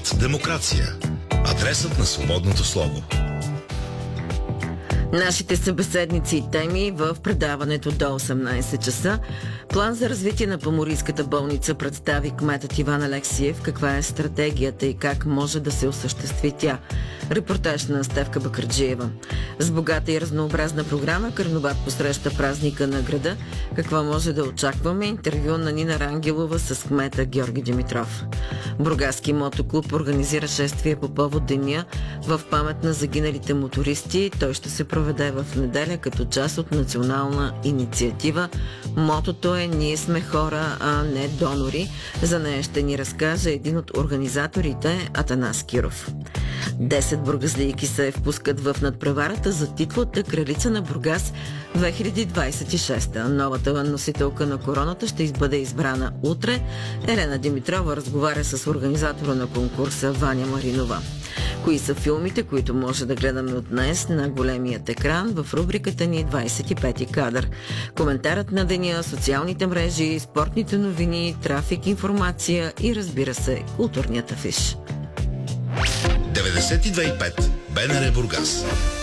Дебат демокрация. Адресът на свободното слово. Нашите събеседници и теми в предаването до 18 часа. План за развитие на Поморийската болница представи кметът Иван Алексиев. Каква е стратегията и как може да се осъществи тя? Репортаж на Стефка Бакърджиева. С богата и разнообразна програма Карнобат посреща празника на града. Какво може да очакваме? Интервю на Нина Рангелова с кмета Георги Димитров. Бургаски мотоклуб организира шествие по повод деня в памет на загиналите мотористи. Той ще се проведе в неделя като част от национална инициатива. Мотото е "Ние сме хора, а не донори". За нея ще ни разкаже един от организаторите, Атанас Киров. 10 бургазлийки се впускат в надпреварата за титлата Кралица на Бургас 2026. Новата носителка на короната ще бъде избрана утре. Елена Димитрова разговаря с организатора на конкурса Ваня Маринова. Кои са филмите, които може да гледаме от днес на големият екран в рубриката ни 25 кадър? Коментарът на деня, социалните мрежи, спортните новини, трафик, информация и, разбира се, културният афиш. 92,5 БНР Бургас.